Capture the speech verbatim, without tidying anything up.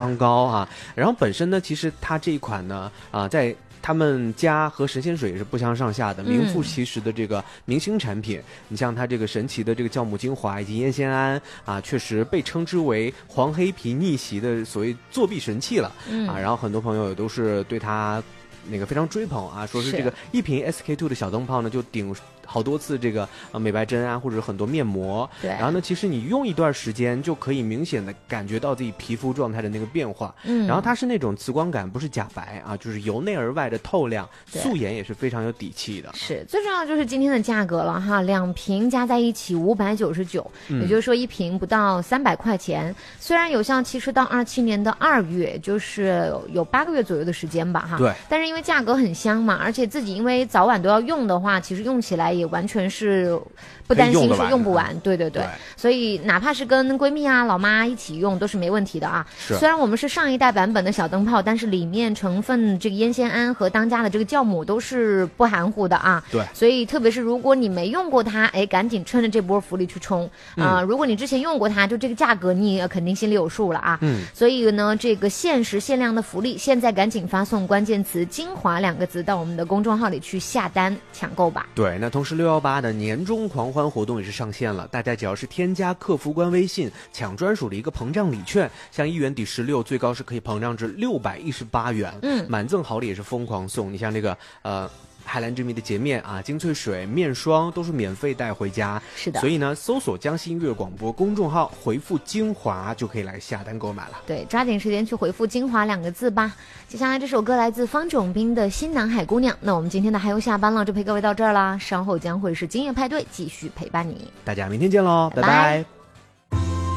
常高啊。然后本身呢，其实它这一款呢，啊、呃，在他们家和神仙水是不相上下的，名副其实的这个明星产品。嗯、你像它这个神奇的这个酵母精华以及烟酰胺啊，确实被称之为黄黑皮逆袭的所谓作弊神器了、嗯、啊。然后很多朋友也都是对它那个非常追捧啊，说是这个一瓶 S K two 的小灯泡呢，就顶好多次这个呃美白针啊，或者很多面膜。 对。 然后呢，其实你用一段时间就可以明显的感觉到自己皮肤状态的那个变化。嗯。然后它是那种磁光感，不是假白啊，就是由内而外的透亮，素颜也是非常有底气的。 是，最重要就是今天的价格了哈，两瓶加在一起五百九十九，也就是说一瓶不到三百块钱。虽然有效期是到二七年的二月，就是有八个月左右的时间吧哈。 对。 但是因为价格很香嘛，而且自己因为早晚都要用的话，其实用起来也完全是不担心是用不完，对对 对, 对，所以哪怕是跟闺蜜啊、老妈一起用都是没问题的啊。虽然我们是上一代版本的小灯泡，但是里面成分这个烟酰胺和当家的这个酵母都是不含糊的啊。 对， 所以特别是如果你没用过它，哎，赶紧趁着这波福利去冲啊、呃嗯！如果你之前用过它，就这个价格你也肯定心里有数了啊。嗯，所以呢，这个限时限量的福利，现在赶紧发送关键词“精华”两个字到我们的公众号里去下单抢购吧。 对，那同时六一八的年终狂欢活动也是上线了，大家只要是添加客服官微信，抢专属的一个膨胀礼券，像一元抵十六，最高是可以膨胀至六百一十八元。嗯，满赠好礼也是疯狂送，你像这个呃。海蓝之谜的洁面啊，精粹水、面霜都是免费带回家。 是的， 所以呢，搜索江西音乐广播公众号，回复精华就可以来下单购买了。 对，抓紧时间去回复精华两个字吧。接下来这首歌来自方炯斌的新南海姑娘。那我们今天的还有下班了，就陪各位到这儿啦，稍后将会是今夜派对继续陪伴你， 大家明天见喽，拜拜。拜拜。